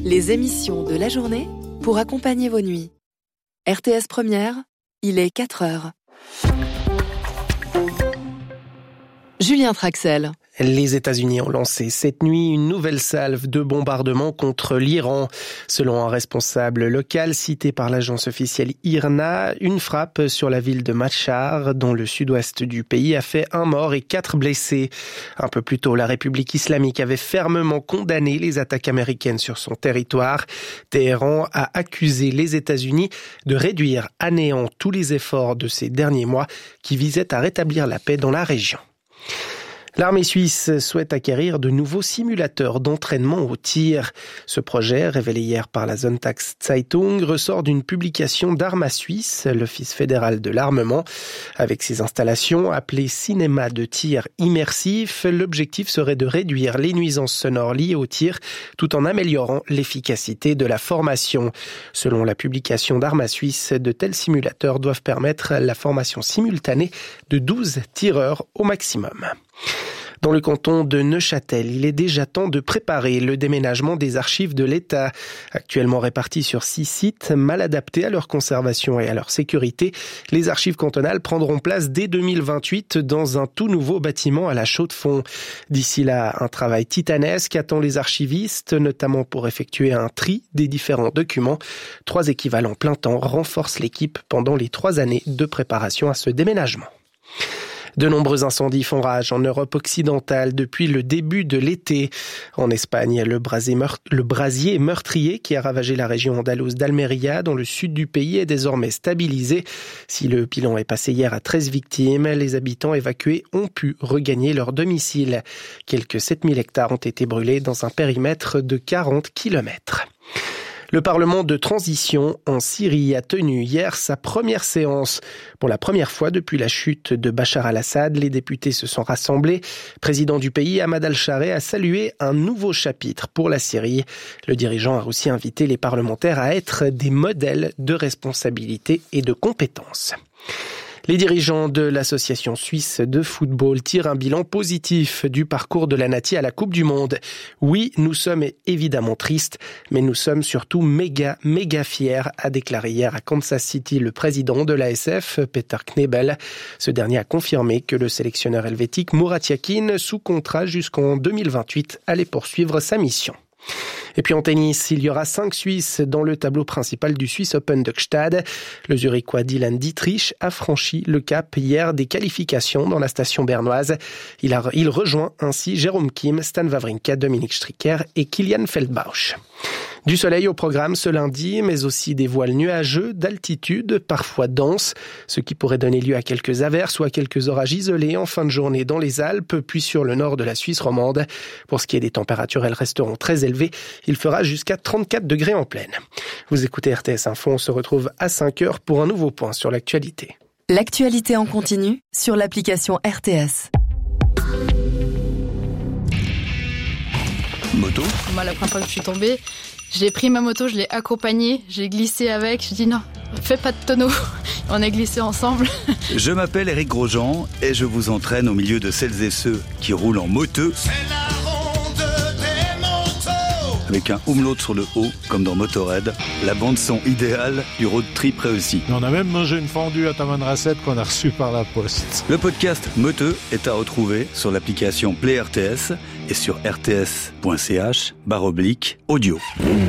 Les émissions de la journée pour accompagner vos nuits. RTS Première, il est 4 heures. Julien Traxel. Les États-Unis ont lancé cette nuit une nouvelle salve de bombardements contre l'Iran. Selon un responsable local cité par l'agence officielle IRNA, une frappe sur la ville de Machar, dans le sud-ouest du pays, a fait 1 mort et 4 blessés. Un peu plus tôt, la République islamique avait fermement condamné les attaques américaines sur son territoire. Téhéran a accusé les États-Unis de réduire à néant tous les efforts de ces derniers mois qui visaient à rétablir la paix dans la région. L'armée suisse souhaite acquérir de nouveaux simulateurs d'entraînement au tir. Ce projet, révélé hier par la Sonntagszeitung, ressort d'une publication d'Arma Suisse, l'Office fédéral de l'armement. Avec ces installations, appelées cinéma de tir immersif, l'objectif serait de réduire les nuisances sonores liées au tir, tout en améliorant l'efficacité de la formation. Selon la publication d'Arma Suisse, de tels simulateurs doivent permettre la formation simultanée de 12 tireurs au maximum. Dans le canton de Neuchâtel, il est déjà temps de préparer le déménagement des archives de l'État. Actuellement réparties sur 6 sites, mal adaptés à leur conservation et à leur sécurité, les archives cantonales prendront place dès 2028 dans un tout nouveau bâtiment à la Chaux-de-Fonds. D'ici là, un travail titanesque attend les archivistes, notamment pour effectuer un tri des différents documents. 3 équivalents plein temps renforcent l'équipe pendant les 3 années de préparation à ce déménagement. De nombreux incendies font rage en Europe occidentale depuis le début de l'été. En Espagne, le brasier meurtrier qui a ravagé la région andalouse d'Almeria dans le sud du pays est désormais stabilisé. Si le bilan est passé hier à 13 victimes, les habitants évacués ont pu regagner leur domicile. Quelques 7000 hectares ont été brûlés dans un périmètre de 40 km. Le Parlement de transition en Syrie a tenu hier sa première séance. Pour la première fois depuis la chute de Bachar al-Assad, les députés se sont rassemblés. Président du pays, Ahmad al-Shareh, a salué un nouveau chapitre pour la Syrie. Le dirigeant a aussi invité les parlementaires à être des modèles de responsabilité et de compétence. Les dirigeants de l'association suisse de football tirent un bilan positif du parcours de la Nati à la Coupe du Monde. Oui, nous sommes évidemment tristes, mais nous sommes surtout méga fiers, a déclaré hier à Kansas City le président de l'ASF, Peter Knebel. Ce dernier a confirmé que le sélectionneur helvétique Murat Yakin, sous contrat jusqu'en 2028, allait poursuivre sa mission. Et puis en tennis, il y aura 5 Suisses dans le tableau principal du Swiss Open de Gstaad. Le Zurichois Dylan Dietrich a franchi le cap hier des qualifications dans la station bernoise. Il rejoint ainsi Jérôme Kim, Stan Wawrinka, Dominique Stricker et Kilian Feldbausch. Du soleil au programme ce lundi, mais aussi des voiles nuageux d'altitude, parfois denses, ce qui pourrait donner lieu à quelques averses ou à quelques orages isolés en fin de journée dans les Alpes, puis sur le nord de la Suisse romande. Pour ce qui est des températures, elles resteront très élevées. Il fera jusqu'à 34 degrés en plaine. Vous écoutez RTS Info, on se retrouve à 5 heures pour un nouveau point sur l'actualité. L'actualité en continu sur l'application RTS. Moto. Moi, la première fois que je suis tombée, j'ai pris ma moto, je l'ai accompagnée, j'ai glissé avec, je dis non, fais pas de tonneau. On a glissé ensemble. Je m'appelle Eric Grosjean et je vous entraîne au milieu de celles et ceux qui roulent en moteux. C'est la ronde des motos. Avec un umlaut sur le haut, comme dans Motorhead, la bande-son idéale du road trip réussi. On a même mangé une fondue à Tamanrasset qu'on a reçue par la poste. Le podcast Moteux est à retrouver sur l'application Play RTS et sur rts.ch/audio.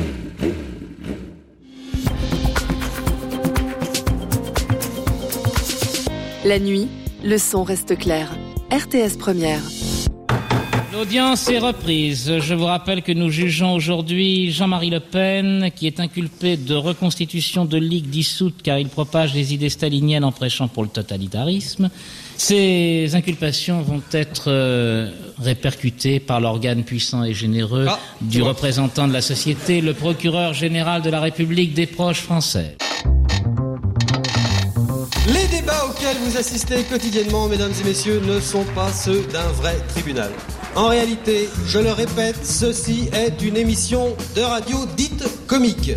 La nuit, le son reste clair. RTS Première. L'audience est reprise. Je vous rappelle que nous jugeons aujourd'hui Jean-Marie Le Pen, qui est inculpé de reconstitution de ligue dissoute car il propage des idées staliniennes en prêchant pour le totalitarisme. Ces inculpations vont être répercutées par l'organe puissant et généreux du représentant de la société, le procureur général de la République des proches français. Les débats auxquels vous assistez quotidiennement, mesdames et messieurs, ne sont pas ceux d'un vrai tribunal. En réalité, je le répète, ceci est une émission de radio dite comique.